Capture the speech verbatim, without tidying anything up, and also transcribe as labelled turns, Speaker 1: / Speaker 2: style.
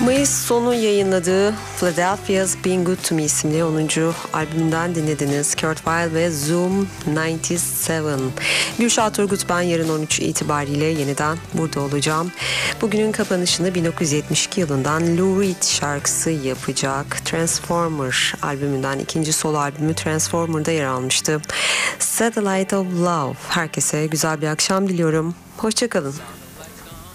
Speaker 1: Mayıs sonu yayınladığı Philadelphia's Been Good To Me isimli onuncu albümünden dinlediniz. Kurt Weill ve Zoom doksan yedi. Gülşah Turgut ben, yarın on üç itibariyle yeniden burada olacağım. Bugünün kapanışını bin dokuz yüz yetmiş iki yılından Lou Reed şarkısı yapacak. Transformer albümünden, ikinci solo albümü Transformer'da yer almıştı. Satellite of Love. Herkese güzel bir akşam diliyorum. Hoşçakalın.